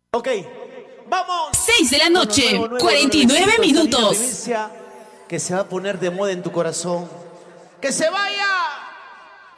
Ok, vamos. 6 de la noche, Nuevo, 49 nuevecito, minutos. esta linda vivencia que se va a poner de moda en tu corazón. ¡Que se vaya!